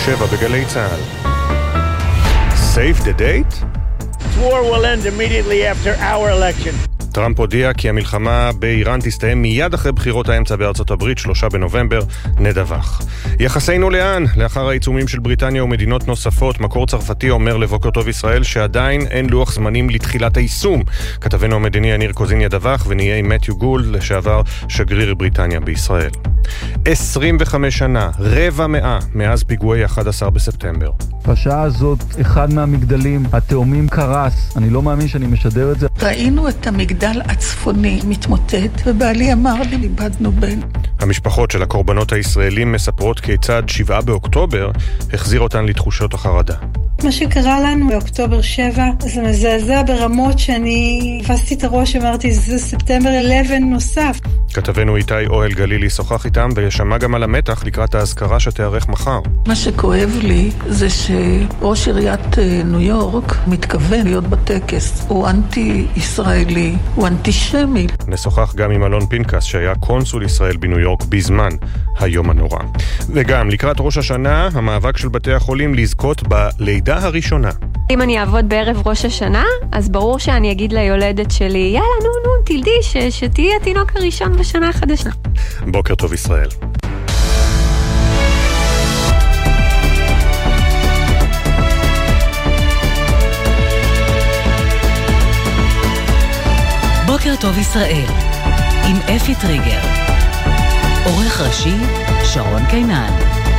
7 בגלי צהל. Save the date? War will end immediately after our election. טראמפ הודיע כי המלחמה באיראן תסתיים מיד אחרי בחירות האמצע בארצות הברית, 3 בנובמבר, נדווח. יחסינו לאן? לאחר העיצומים של בריטניה ומדינות נוספות, מקור צרפתי אומר לבוקר טוב ישראל שעדיין אין לוח זמנים לתחילת היישום. כתבנו המדיני יניר קוזין ידווח ונהיה עם מתיו גולד, לשעבר שגריר בריטניה בישראל. 25 שנה, רבע מאה, מאז פיגועי 11 בספטמבר. בשעה הזאת אחד מהמגדלים התאומים קרס. אני לא מאמין שאני משדר את זה. ראינו את המגדל הצפוני מתמוטט, ובעלי אמר לי, איבדנו בן. המשפחות של הקורבנות הישראלים מספרות כיצד 7 באוקטובר החזיר אותן לתחושות החרדה. מה שקרה לנו באוקטובר 7 זה מזעזע ברמות שאני תפסתי את הראש, אמרתי זה ספטמבר 11 נוסף. כתבנו איתי אוהל גלילי שוחח איתם וישמע גם על המתח לקראת ההזכרה שתארך מחר. מה שכואב לי זה שראש עיריית ניו יורק מתכוון להיות בטקס. הוא אנטי-ישראלי, הוא אנטישמי. נשוחח גם עם אלון פינקס שהיה קונסול ישראל בניו יורק בזמן היום הנורא. וגם לקראת ראש השנה, המאבק של בתי החולים לזכות בלידה הראשונה. אם אני אעבוד בערב ראש השנה, אז ברור שאני אגיד ליולדת שלי, יאללה, נו, תלדי, שתהיה התינוק הראשון בשנה החדשה. בוקר טוב ישראל. בוקר טוב ישראל, עם אפי טריגר. עורך ראשי, שרון קינן.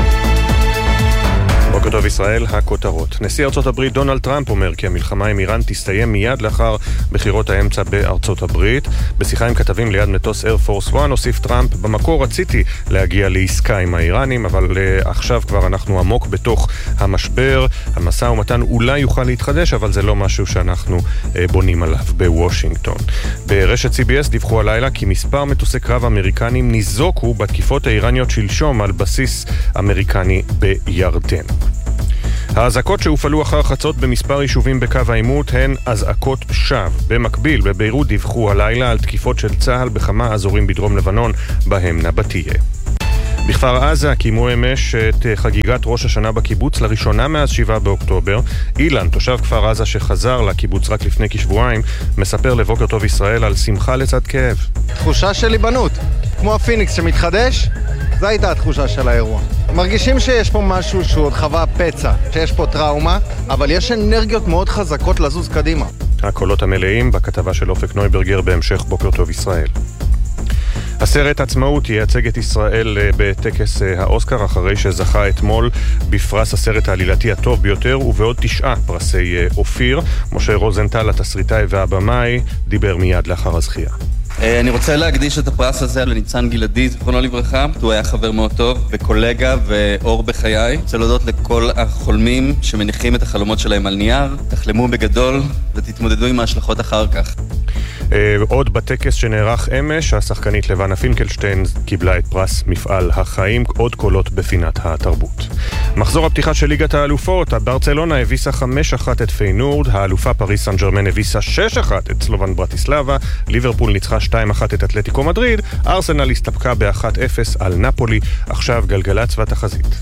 בוקר טוב ישראל, הכותרות. נשיא ארצות הברית דונלד טראמפ אומר כי המלחמה עם איראן תסתיים מיד לאחר בחירות האמצע בארצות הברית. בשיחה עם כתבים ליד מטוס אייר פורס 1 הוסיף טראמפ, במקור רציתי להגיע לעסקה עם האיראנים, אבל עכשיו כבר אנחנו עמוק בתוך המשבר. המשא ומתן אולי יוכל להתחדש, אבל זה לא משהו שאנחנו בונים עליו בוושינגטון. ברשת CBS דיווחו הלילה כי מספר מטוסי קרב אמריקנים ניזוקו בתקיפות האיראניות שלשום על בסיס אמריקני בירדן. האזעקות שהופעלו אחר חצות במספר יישובים בקו העימות הן אזעקות שווא. במקביל, בביירות דיווחו הלילה על תקיפות של צה"ל בכמה אזורים בדרום לבנון, בהם נבטיה. בכפר עזה קיימו אמש את חגיגת ראש השנה בקיבוץ לראשונה מאז 7 באוקטובר. אילן, תושב כפר עזה שחזר לקיבוץ רק לפני כשבועיים, מספר לבוקר טוב ישראל על שמחה לצד כאב. תחושה של ליבנות, כמו הפיניקס שמתחדש, זו הייתה התחושה של האירוע. מרגישים שיש פה משהו שהוא עוד חווה פצע, שיש פה טראומה, אבל יש אנרגיות מאוד חזקות לזוז קדימה. הקולות המלאים בכתבה של אופק נויברגר בהמשך בוקר טוב ישראל. הסרט עצמאות ייצג את ישראל בטקס האוסקר אחרי שזכה אתמול בפרס הסרט העלילתי הטוב ביותר ובעוד 9 פרסי אופיר. משה רוזנטל, התסריטאי והבמאי, דיבר מיד לאחר הזכייה. אני רוצה להקדיש את הפרס הזה לניצן גלעדי, זכרונו לברכה. הוא היה חבר מאוד טוב וקולגה ואור בחיי. רוצה להודות לכל החולמים שמניחים את החלומות שלהם על נייר. תחלמו בגדול ותתמודדו עם ההשלכות אחר כך. עוד בטקס שנערך אמש, השחקנית לבנה פינקלשטיין קיבלה את פרס מפעל החיים. עוד קולות בפינת התרבות. מחזור הפתיחה של ליגת האלופות, ברצלונה הביסה 5-1 את פיינורד, האלופה פריס סן ז'רמן הביסה 6-1 את סלובן ברטיסלבה, ליברפול ניצחה 2-1 את אתלטיקו מדריד, ארסנל הסתפקה ב-1-0 על נפולי. עכשיו גלגלצ והתחזית.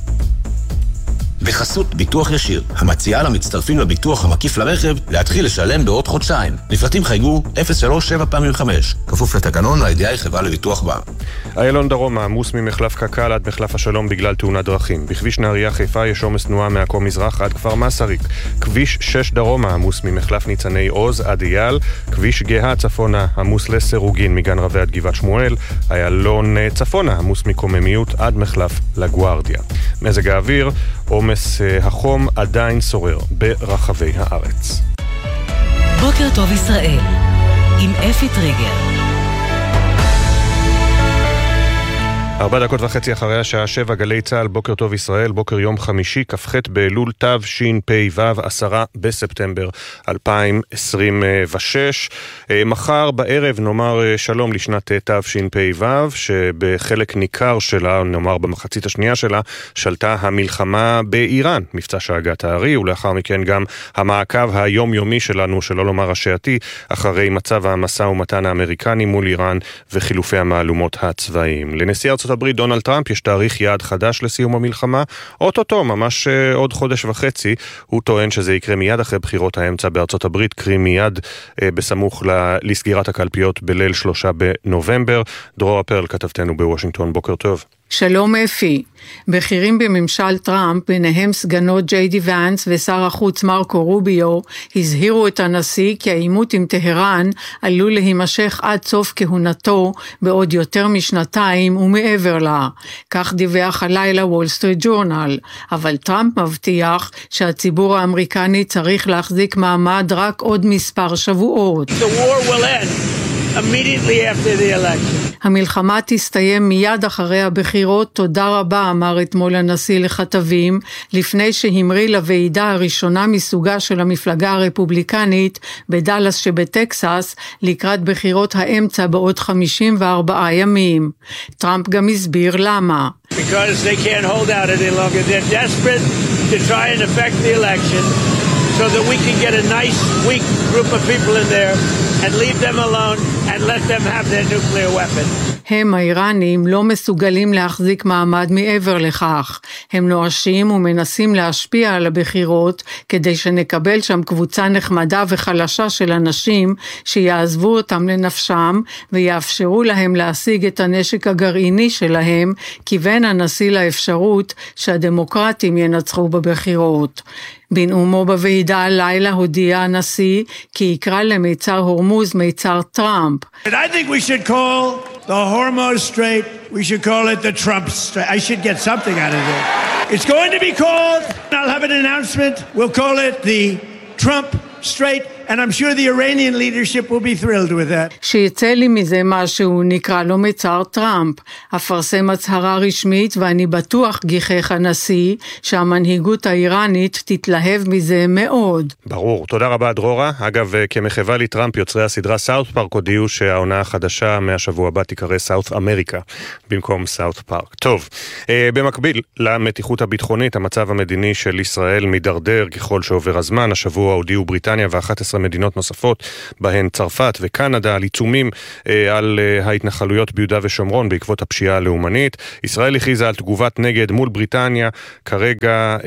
בחסות ביטוח ישיר, המציעה למצטרפים לביטוח המקיף לרכב להתחיל לשלם בעוד חודשיים. לפרטים חייגו 03-7-5, כפוף לתקנון ה-IDI חברה לביטוח בה. איילון דרום עמוס ממחלף קק"ל עד מחלף השלום בגלל תאונת דרכים. בכביש נהריה חיפה יש עומס תנועה מעכו מזרח עד כפר מסריק. כביש 6 דרום עמוס ממחלף ניצני עוז עד אייל. כביש גאה צפונה עמוס לסירוגין מגן רבי עד גבעת שמואל. איילון צפונה עמוס מקוממיות עד מחלף לגוארדיה. מזג האוויר, עומס החום עדיין שורר ברחבי הארץ. בוקר טוב ישראל, עם אפי טריגר. 4:30 אחרי השעה 7, גלי צהל, בוקר טוב ישראל, בוקר יום חמישי, כ"ח באלול תשפ"ו, 10 בספטמבר 2026. מחר בערב נאמר שלום לשנת תשפ"ו, שבחלק ניכר שלה, נאמר במחצית השנייה שלה, שלטה המלחמה באיראן, מבצע שאגת הארי, ולאחר מכן גם המעקב היומיומי שלנו, שלא לומר השעתי, אחרי מצב המשא ומתן האמריקני מול איראן וחילופי המעלומות הצבאיים. לנשיא ארצות בארצות הברית דונלד טראמפ יש תאריך יעד חדש לסיום המלחמה, אוטוטו, ממש עוד חודש וחצי. הוא טוען שזה יקרה מיד אחרי בחירות האמצע בארצות הברית, קרי מיד בסמוך לסגירת הקלפיות בליל 3 בנובמבר. דרורה פרל, כתבתנו בוושינגטון, בוקר טוב. שלום אפי. בכירים בממשל טראמפ, ביניהם סגנו ג'יי די ואנס ושר החוץ מרקו רוביו, הזהירו את הנשיא כי העימות עם טהרן עלול להימשך עד סוף כהונתו בעוד יותר משנתיים ומעבר לה. כך דיווח הלילה וול סטריט ג'ורנל. אבל טראמפ מבטיח שהציבור האמריקני צריך להחזיק מעמד רק עוד מספר שבועות. The war will end immediately after the election. המלחמה תסתיים מיד אחרי הבחירות, תודה רבה, אמר אתמול הנשיא לכתבים, לפני שהמריא לוועידה הראשונה מסוגה של המפלגה הרפובליקנית בדלס שבטקסס, לקראת בחירות האמצע בעוד 54 ימים. טראמפ גם הסביר למה. Because they can't hold out any longer. They're desperate to try and affect the election so that we can get a nice, weak group of people in there and leave them alone and let them have their nuclear weapon. הם האיראנים לא מסוגלים להחזיק מעמד מעבר לכך. הם נואשים ומנסים להשפיע על הבחירות כדי שנקבל שם קבוצה נחמדה וחלשה של אנשים שיעזבו אותם לנפשם ויאפשרו להם להשיג את הנשק הגרעיני שלהם, כיוון הנשיא לאפשרות שהדמוקרטים ינצחו בבחירות. בנאומו בוועידה הלילה הודיע הנשיא כי יקרא למיצר הורמוז מיצר טראמפ. I think we should call the Hormuz Strait, we should call it the Trump Strait. I should get something out of it. It's going to be called, I'll have an announcement, we'll call it the Trump Strait, and I'm sure the Iranian leadership will be thrilled with that. שיצא לי מזה משהו, נקרא לו מצר טראמפ. אפרסם הצהרה רשמית, ואני בטוח, גיחך הנשיא, שהמנהיגות האיראנית תתלהב מזה מאוד. ברור. תודה רבה, דרורה. אגב, כמחווה לטראמפ, יוצרי הסדרה סאות' פארק הודיעו שהעונה החדשה מהשבוע הבא תיקרא סאות' אמריקה, במקום סאות' פארק. טוב, במקביל למתיחות הביטחונית, המצב המדיני של ישראל מדרדר ככל שעובר הזמן. השבוע הודיעו בריטניה ו11 מדינות נוספות, בהן צרפת וקנדה, על עיצומים על ההתנחלויות ביהודה ושומרון בעקבות הפשיעה הלאומנית. ישראל הכריזה על תגובת נגד מול בריטניה. כרגע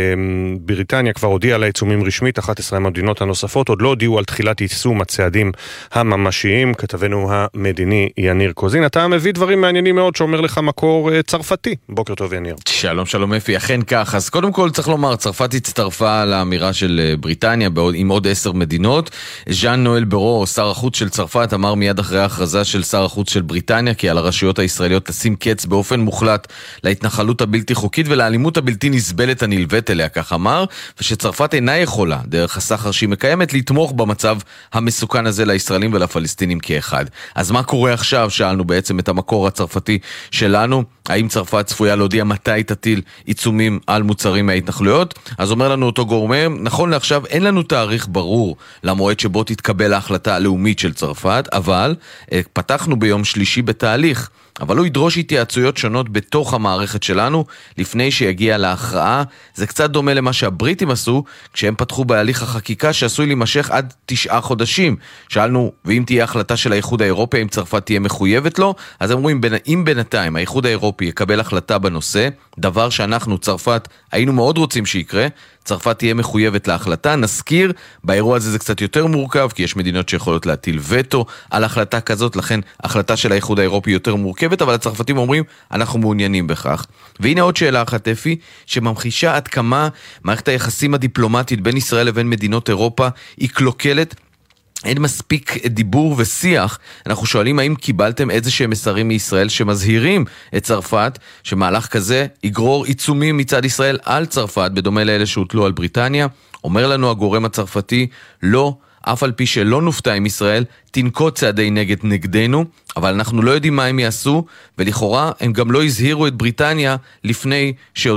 בריטניה כבר הודיעה על העיצומים רשמית, 11 המדינות הנוספות עוד לא הודיעו על תחילת יישום הצעדים הממשיים. כתבנו המדיני יניר קוזין, אתה מביא דברים מעניינים מאוד שאומר לך מקור צרפתי. בוקר טוב יניר. שלום שלום אפי, אכן כך. אז קודם כל צריך לומר, צרפת הצטרפה לאמירה של בריטניה עם עוד 10 מדינות. ז'אן נואל ברו, שר החוץ של צרפת, אמר מיד אחרי ההכרזה של שר החוץ של בריטניה כי על הרשויות הישראליות לשים קץ באופן מוחלט להתנחלות הבלתי חוקית ולאלימות הבלתי נסבלת הנלווית אליה, כך אמר, ושצרפת אינה יכולה, דרך הסחר שהיא מקיימת, לתמוך במצב המסוכן הזה לישראלים ולפלסטינים כאחד. אז מה קורה עכשיו? שאלנו בעצם את המקור הצרפתי שלנו, האם צרפת צפויה להודיע מתי תטיל עיצומים על מוצרים מההתנחלויות? אז אומר לנו אותו גורם, נכון לעכשיו אין לנו תאריך ברור למועד שבו תתקבל ההחלטה הלאומית של צרפת, אבל פתחנו ביום שלישי בתהליך, אבל הוא ידרוש התייעצויות שונות בתוך המערכת שלנו לפני שיגיע להכרעה. זה קצת דומה למה שהבריטים עשו כשהם פתחו בהליך החקיקה שעשוי להימשך עד 9 חודשים. שאלנו, ואם תהיה החלטה של האיחוד האירופי, אם צרפת תהיה מחויבת לו? אז אומרים, אם בינתיים האיחוד האירופי יקבל החלטה בנושא, דבר שאנחנו, צרפת, היינו מאוד רוצים שיקרה, צרפת תהיה מחויבת להחלטה. נזכיר, באירוע הזה זה קצת יותר מורכב, כי יש מדינות שיכולות להטיל וטו על החלטה כזאת, לכן החלטה של האיחוד האירופי יותר מורכבת, אבל הצרפתים אומרים, אנחנו מעוניינים בכך. והנה עוד שאלה אחת, אפי, שממחישה עד כמה מערכת היחסים הדיפלומטית בין ישראל לבין מדינות אירופה היא קלוקלת, אין מספיק דיבור ושיח. אנחנו שואלים האם קיבלתם איזשהם מסרים מישראל שמזהירים את צרפת שמהלך כזה יגרור עיצומים מצד ישראל על צרפת בדומה לאלה שהוטלו על בריטניה. אומר לנו הגורם הצרפתי, לא, אף על פי שלא נופתע עם ישראל תנקוט צעדי נגדנו, אבל אנחנו לא יודעים מה הם יעשו, ולכאורה הם גם לא הזהירו את בריטניה לפני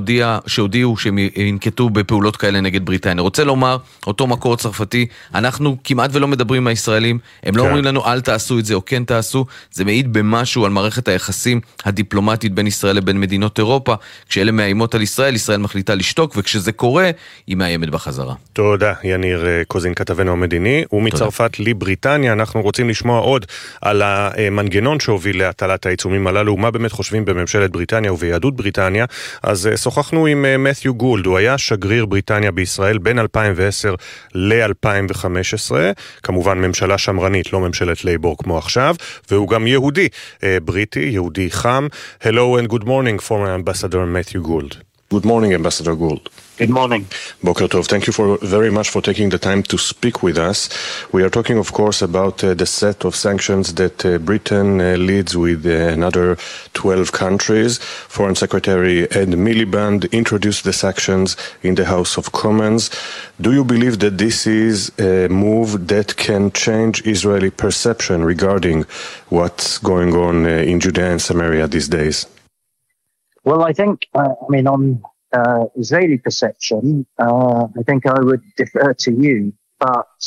שהודיעו שהם ינקטו בפעולות כאלה נגד בריטניה. רוצה לומר, אותו מקור צרפתי, אנחנו כמעט ולא מדברים עם הישראלים, הם לא אומרים לנו אל תעשו את זה או כן תעשו, זה מעיד במשהו על מערכת היחסים הדיפלומטית בין ישראל לבין מדינות אירופה. כשאלה מאיימות על ישראל, ישראל מחליטה לשתוק, וכשזה קורה, היא מאיימת בחזרה. תודה, יניר קוזין, כתבנו המדיני. ומצרפת לבריטניה אנחנו רוצים לשמוע עוד על המנגנון שהוביל להטלת העיצומים הללו, ומה באמת חושבים בממשלת בריטניה וביהדות בריטניה. אז שוחחנו עם מת'יו גולד, הוא היה שגריר בריטניה בישראל בין 2010 ל-2015, כמובן ממשלה שמרנית, לא ממשלת לייבור כמו עכשיו, והוא גם יהודי בריטי, יהודי חם. Hello and good morning, former Ambassador Matthew Gould. Good morning, Ambassador Gould. Good morning. Boker Tov, thank you very much for taking the time to speak with us. We are talking, of course, about the set of sanctions that Britain leads with another 12 countries. Foreign Secretary Ed Miliband introduced the sanctions in the House of Commons. Do you believe that this is a move that can change Israeli perception regarding what's going on in Judea and Samaria these days? Well, I think, on Israeli perception, I think I would defer to you. But,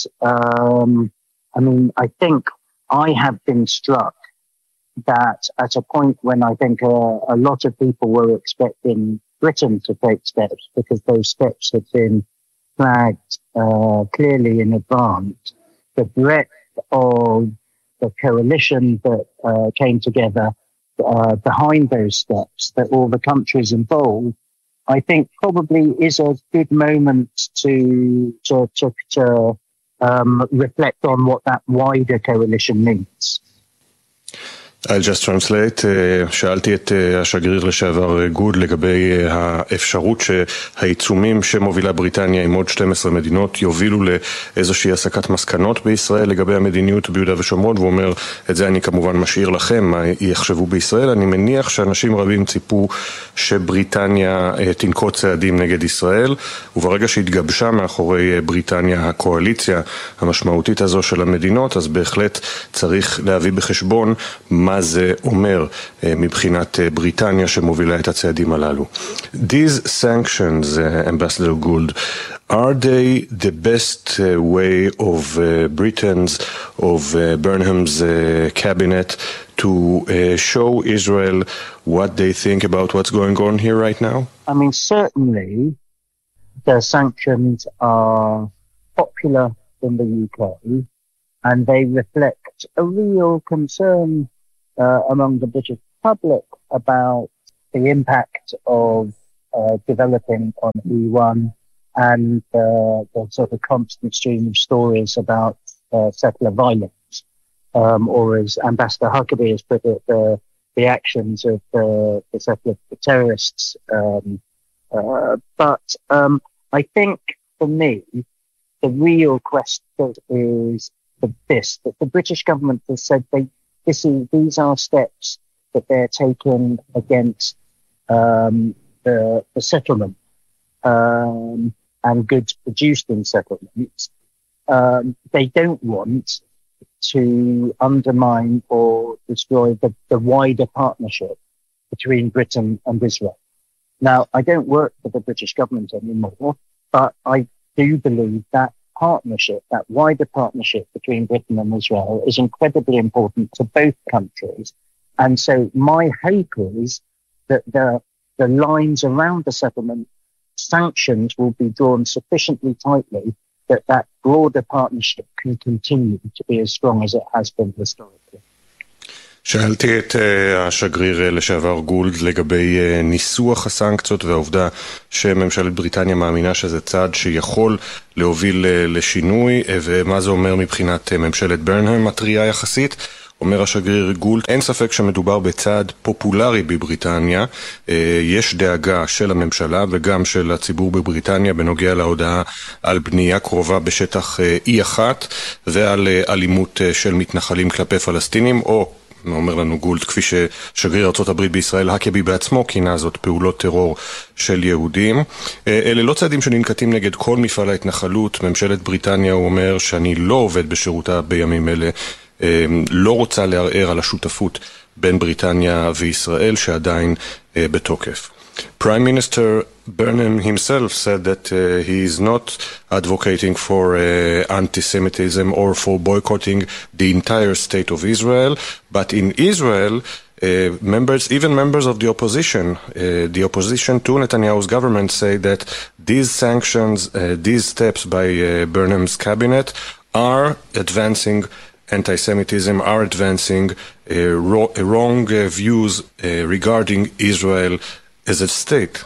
I think I have been struck that at a point when I think a lot of people were expecting Britain to take steps, because those steps have been flagged clearly in advance, the breadth of the coalition that came together behind those steps, that all the countries involved, I think probably is a good moment to reflect on what that wider coalition means. I'll just translate. שאלתי את השגריר לשעבר גוד לגבי האפשרות שהעיצומים שמובילה בריטניה עם עוד 12 מדינות יובילו לאיזושהי הסקת מסקנות בישראל לגבי המדיניות ביהודה ושומרון, והוא אומר, את זה אני כמובן משאיר לכם, מה יחשבו בישראל. אני מניח שאנשים רבים ציפו שבריטניה תנקוט צעדים נגד ישראל, וברגע שהתגבשה מאחורי בריטניה הקואליציה המשמעותית הזו של המדינות, אז בהחלט צריך להביא בחשבון מה זה אומר מבחינת בריטניה שמובילה את הצעדים הללו. These sanctions, Ambassador Gould, are they the best way of Britain's, of Burnham's cabinet to show Israel what they think about what's going on here right now? Certainly the sanctions are popular in the UK, and they reflect a real concern among the British public about the impact of developing on E1 and the sort of constant stream of stories about settler violence, or as Ambassador Huckabee has put it, the actions of the settler terrorists. But I think for me, the real question is that the British government has said these are steps that they're taking against the settlement and goods produced in settlements. They don't want to undermine or destroy the wider partnership between Britain and Israel. Now, I don't work for the British government anymore, but I do believe that partnership, that wider partnership between Britain and Israel is incredibly important to both countries. And so my hope is that the lines around the settlement sanctions will be drawn sufficiently tightly that broader partnership can continue to be as strong as it has been historically. שאלתי את השגריר לשעבר גולד לגבי ניסוח הסנקציות והעובדה שממשלת בריטניה מאמינה שזה צעד שיכול להוביל לשינוי, ומה זה אומר מבחינת ממשלת ברנהם מטריה יחסית. אומר השגריר גולד, אין ספק שמדובר בצעד פופולרי בבריטניה. יש דאגה של הממשלה וגם של הציבור בבריטניה בנוגע להודעה על בנייה קרובה בשטח E1 ועל אלימות של מתנחלים כלפי פלסטינים, או אומר לנו גולד, כפי ששגריר ארצות הברית בישראל הקבי בעצמו כינה זאת, פעולות טרור של יהודים. אלה לא צעדים שננקטים נגד כל מפעל ההתנחלות. ממשלת בריטניה, הוא אומר, שאני לא עובד בשירותה בימים אלה, לא רוצה לערער על השותפות בין בריטניה וישראל שעדיין בתוקף. Prime Minister Burnham himself said that he is not advocating for anti-Semitism or for boycotting the entire state of Israel, but in Israel, even members of the opposition to Netanyahu's government say that these sanctions, these steps by Burnham's cabinet are advancing anti-Semitism are advancing wrong views regarding Israel as a state.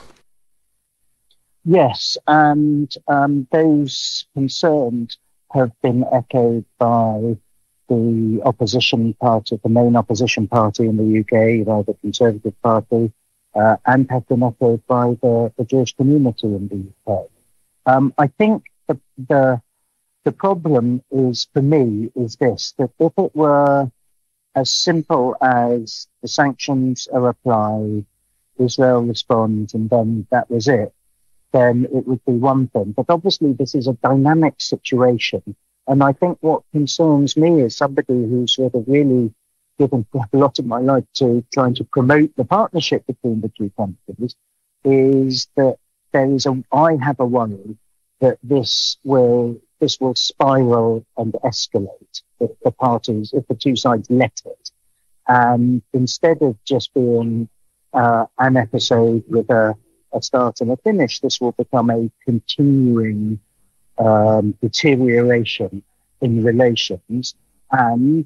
Yes, and those concerns have been echoed by the opposition party, the main opposition party in the UK, by the Conservative Party, and have been echoed by the Jewish community in the UK. I think the problem is, for me, is this, that if it were as simple as the sanctions are applied, Israel responds, and then that was it, then it would be one thing. But obviously this is a dynamic situation. And I think what concerns me as somebody who's sort of really given a lot of my life to trying to promote the partnership between the two countries is that I have a worry that this will spiral and escalate if the two sides let it. And instead of just being an episode with a start and a finish, this will become a continuing deterioration in relations, and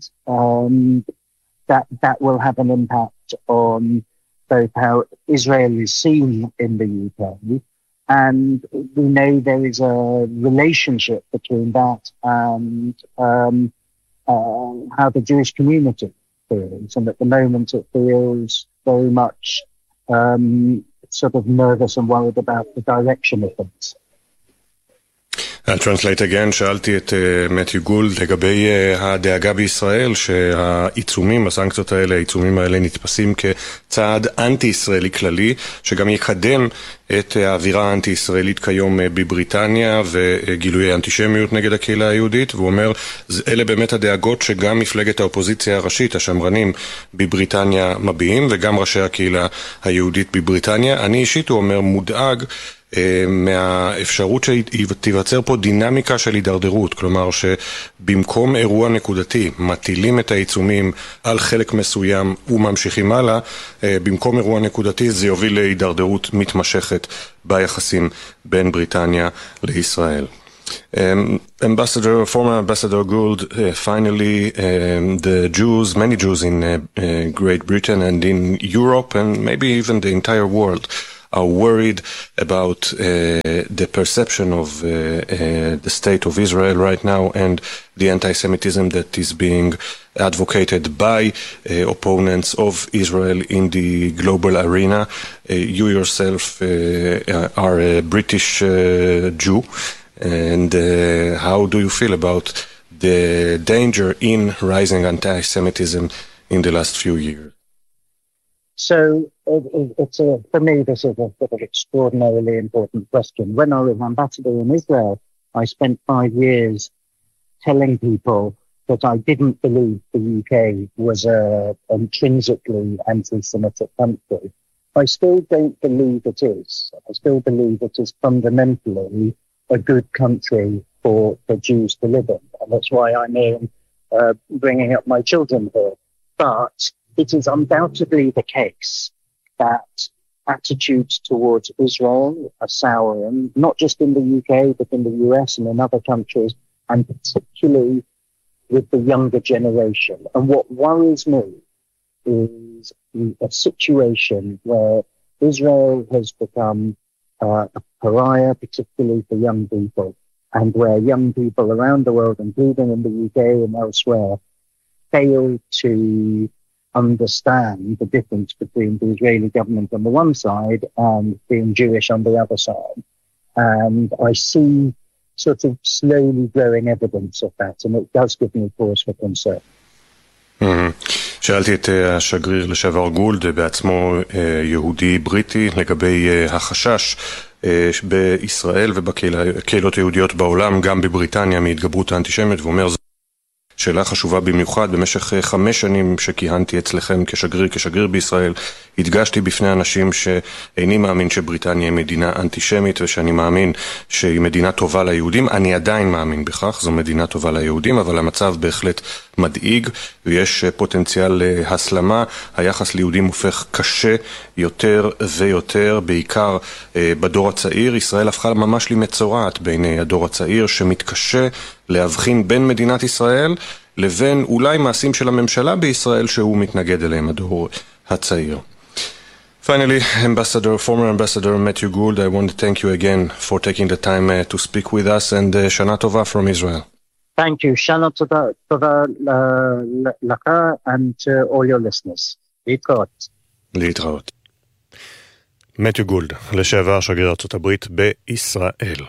that will have an impact on both how Israel is seen in the UK, and we know there is a relationship between that and how the Jewish community feels, and at the moment it feels very much sort of nervous and worried about the direction of things. I'll translate again. שאלתי את מתיו גולד לגבי הדאגה בישראל שהעיצומים, הסנקציות האלה, העיצומים האלה נתפסים כצעד אנטי-ישראלי כללי, שגם יקדם את האווירה האנטי-ישראלית כיום בבריטניה וגילויי אנטישמיות נגד הקהילה היהודית, והוא אומר, אלה באמת הדאגות שגם מפלגת האופוזיציה הראשית, השמרנים בבריטניה מביעים, וגם ראשי הקהילה היהודית בבריטניה. אני אישית, הוא אומר, מודאג מהאפשרות שתיווצר פה דינמיקה של הידרדרות, כלומר שבמקום אירוע נקודתי מטילים את העיצומים על חלק מסוים וממשיכים הלאה, במקום אירוע נקודתי זה יוביל להידרדרות מתמשכת ביחסים בין בריטניה לישראל. Former Ambassador Gould, finally many Jews in Great Britain and in Europe and maybe even the entire world are worried about the perception of the state of Israel right now and the anti-Semitism that is being advocated by opponents of Israel in the global arena. You yourself are a British Jew, and how do you feel about the danger in rising anti-Semitism in the last few years? So for me, this is a sort of extraordinarily important question. When I was ambassador in Israel, I spent 5 years telling people that I didn't believe the UK was an intrinsically anti-Semitic country. I still don't believe it is. I still believe it is fundamentally a good country for Jews to live in. And that's why I'm here bringing up my children here. But it is undoubtedly the case that attitudes towards Israel are souring, not just in the UK, but in the US and in other countries, and particularly with the younger generation. And what worries me is a situation where Israel has become a pariah, particularly for young people, and where young people around the world, including in the UK and elsewhere, fail to understand the difference between the Israeli government on the one side and being Jewish on the other side. And I see sort of slowly growing evidence of that, and it does give me cause for concern. שאלתי את השגריר לשעבר גולד, בעצמו יהודי בריטי, לגבי החשש בישראל ובקהילות היהודיות בעולם, גם בבריטניה, מהתגברות האנטישמיות, ואומר, שאלה חשובה במיוחד. במשך 5 שנים שכיהנתי אצלכם כשגריר בישראל, הדגשתי בפני אנשים שאיני מאמין שבריטניה היא מדינה אנטישמית, ושאני מאמין שהיא מדינה טובה ליהודים. אני עדיין מאמין בכך, זו מדינה טובה ליהודים, אבל המצב בהחלט מדאיג, ויש פוטנציאל להסלמה. היחס ליהודים הופך קשה יותר ויותר, בעיקר בדור הצעיר. ישראל הפכה ממש למצורעת בעיני הדור הצעיר, שמתקשה להבחין בין מדינת ישראל לבין אולי מעשים של הממשלה בישראל שהוא מתנגד אליהם, הדור הצעיר. Finally, former Ambassador Matthew Gould, I want to thank you again for taking the time to speak with us, and Shana Tova from Israel. Thank you. Shana Tova Laka and to all your listeners. להתראות. מתיו גולד, לשעבר שגריר ארצות הברית בישראל.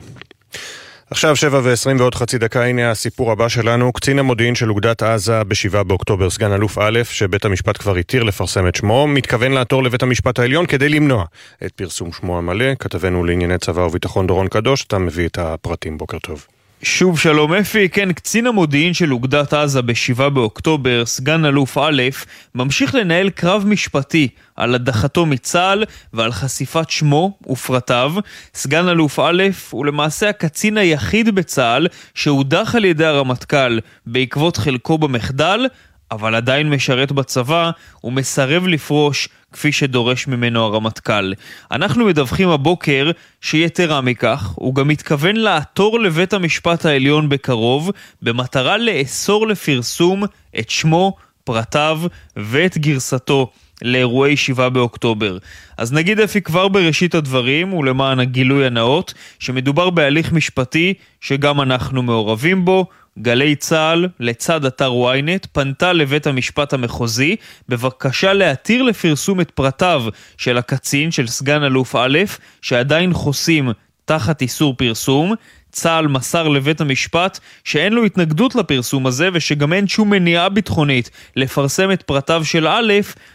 עכשיו 7:20 ועוד חצי דקה, הנה הסיפור הבא שלנו. קצין המודיעין של אוגדת עזה ב7 באוקטובר, סגן אלוף א', שבית המשפט כבר התיר לפרסם את שמו, מתכוון לעתור לבית המשפט העליון כדי למנוע את פרסום שמו המלא. כתבנו לענייני צבא וביטחון דורון קדוש, אתה מביא את הפרטים. בוקר טוב. שוב שלום אפי, כן, קצין המודיעין של אוגדת עזה ב7 באוקטובר, סגן אלוף א', ממשיך לנהל קרב משפטי על הדחתו מצה"ל ועל חשיפת שמו ופרטיו. סגן אלוף א' הוא למעשה הקצין היחיד בצה"ל שהודח על ידי הרמטכ"ל בעקבות חלקו במחדל, אבל עדיין משרת בצבא ומסרב לפרוש כפי שדורש ממנו הרמטכ"ל. אנחנו מדווחים הבוקר שיתרה מכך, הוא גם מתכוון לעתור לבית המשפט העליון בקרוב, במטרה לאסור לפרסום את שמו, פרטיו ואת גרסתו לאירועי 7 באוקטובר. אז נגיד אפי כבר בראשית הדברים, ולמען הגילוי הנאות, שמדובר בהליך משפטי שגם אנחנו מעורבים בו. גלי צה"ל, לצד אתר ynet, פנתה לבית המשפט המחוזי בבקשה להתיר לפרסום את פרטיו של הקצין, של סגן אלוף א', שעדיין חוסים תחת איסור פרסום. צה"ל מסר לבית המשפט שאין לו התנגדות לפרסום הזה ושגם אין שום מניעה ביטחונית לפרסם את פרטיו של א',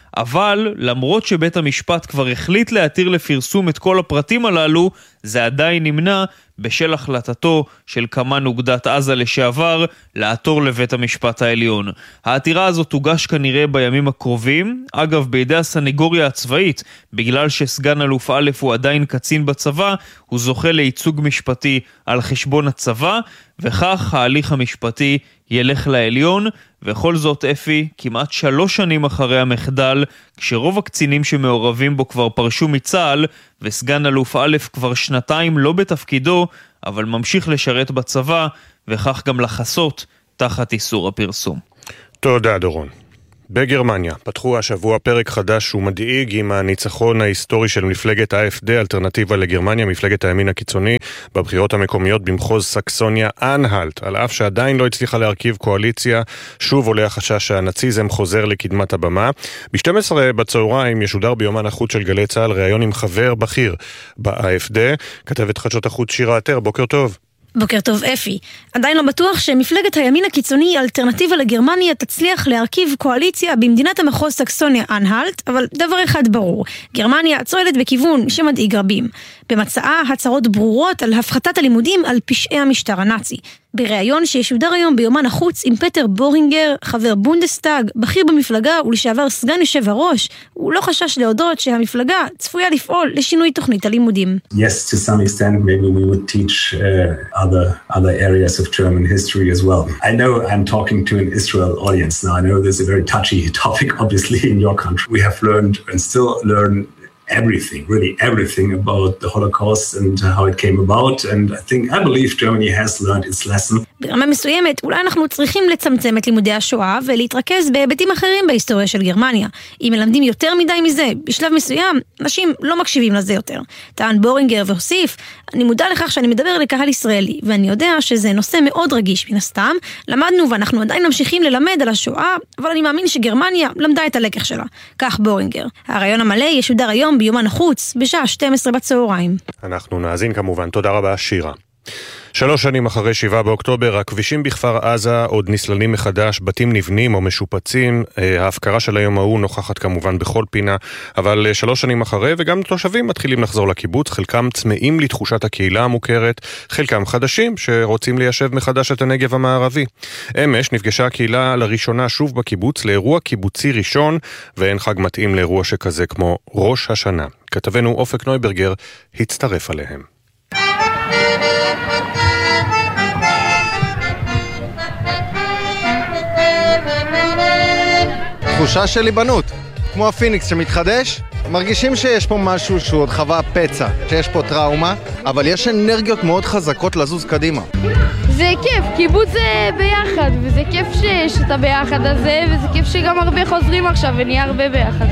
אבל למרות שבית המשפט כבר החליט להתיר לפרסום את כל הפרטים הללו, זה עדיין נמנע בשל החלטתו של קמ"ן אוגדת עזה לשעבר לעתור לבית המשפט העליון. העתירה הזאת תוגש כנראה בימים הקרובים, אגב בידי הסניגוריה הצבאית, בגלל שסגן אלוף א' הוא עדיין קצין בצבא, הוא זוכה לייצוג משפטי על חשבון הצבא, וכך ההליך המשפטי ילך לעליון. וכל זאת אפי, כמעט 3 שנים אחרי המחדל, כשרוב הקצינים שמעורבים בו כבר פרשו מצה"ל, וסגן אלוף א' כבר 2 לא בתפקידו, אבל ממשיך לשרת בצבא, וכך גם לחסות תחת איסור הפרסום. תודה דורון. בגרמניה פתחו השבוע פרק חדש ומדאיג עם הניצחון ההיסטורי של מפלגת AfD, אלטרנטיבה לגרמניה, מפלגת הימין הקיצוני, בבחירות המקומיות במחוז סקסוניה אנהלט. על אף שעדיין לא הצליחה להרכיב קואליציה, שוב עולה החשש שהנאציזם חוזר לקדמת הבמה. ב-12 בצהריים ישודר ביומן החוץ של גלי צה"ל ראיון עם חבר בכיר ב-AfD, כתבת חדשות החוץ שירה עטר. בוקר טוב. בוקר טוב אפי. עדיין לא בטוח שמפלגת הימין הקיצוני אלטרנטיבה לגרמניה תצליח להרכיב קואליציה במדינת המחוז סקסוניה אנהלט, אבל דבר אחד ברור, גרמניה צועדת בכיוון שמדאיג רבים. במצאה הצהרות ברורות על הפחתת הלימודים על פשעי המשטר הנאצי. בריאיון שישודר היום ביומן החוץ עם פטר בורינגר, חבר בונדסטאג, בכיר במפלגה ולשעבר סגן יושב הראש, הוא לא חשש להודות שהמפלגה צפויה לפעול לשינוי תוכנית הלימודים. Yes, to some extent maybe we would teach other areas of German history as well. I know I'm talking to an Israel audience now. I know this is a very touchy topic obviously in your country. We have learned and still learn everything, really everything about the Holocaust and how it came about, and I believe Germany has learned its lesson. ברמה מסוימת, אולי אנחנו צריכים לצמצם את לימודי השואה ולהתרכז בהיבטים אחרים בהיסטוריה של גרמניה. אם מלמדים יותר מדי מזה, בשלב מסוים, אנשים לא מקשיבים לזה יותר. טען בורינגר והוסיף, אני מודע לכך שאני מדבר לקהל ישראלי, ואני יודע שזה נושא מאוד רגיש מן הסתם, למדנו ואנחנו עדיין ממשיכים ללמד על השואה, אבל אני מאמין שגרמניה למדה את הלקח שלה. כך בורינגר. הרעיון המלא ישודר היום ביומן החוץ בשעה 12 בצהריים. אנחנו נאזין כמובן. תודה רבה שירה. 3 שנים אחרי 7 באוקטובר, הכבישים בכפר עזה עוד נסללים מחדש, בתים נבנים או משופצים, ההפקרה של היום ההוא נוכחת כמובן בכל פינה, אבל 3 שנים אחרי וגם תושבים מתחילים לחזור לקיבוץ, חלקם צמאים לתחושת הקהילה המוכרת, חלקם חדשים שרוצים ליישב מחדש את הנגב המערבי. אמש נפגשה הקהילה לראשונה שוב בקיבוץ לאירוע קיבוצי ראשון, ואין חג מתאים לאירוע שכזה כמו ראש השנה. כתבנו אופק נויברגר הצטרף עליהם. תחושה של ליבנות, כמו הפיניקס שמתחדש, מרגישים שיש פה משהו שהוא עוד חווה פצע, שיש פה טראומה, אבל יש אנרגיות מאוד חזקות לזוז קדימה. זה כיף, קיבוץ זה ביחד, וזה כיף שאתה ביחד הזה, וזה כיף שגם הרבה חוזרים עכשיו ונהיה הרבה ביחד.